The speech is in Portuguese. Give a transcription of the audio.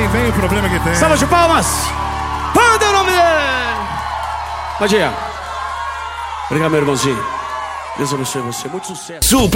Sei bem o problema que tem. Salva de palmas. Panda é o nome dele. Badinha. Obrigado, meu irmãozinho. Deus abençoe você. Muito sucesso.